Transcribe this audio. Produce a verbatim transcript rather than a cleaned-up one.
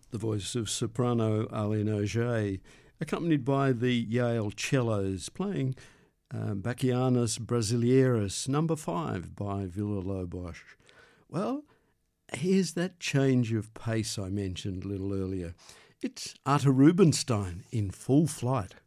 the voice of soprano Arlene Auger, accompanied by the Yale cellos, playing um, Bachianas Brasilieras, number five by Villa-Lobos. Well, here's that change of pace I mentioned a little earlier. It's Artur Rubinstein in full flight.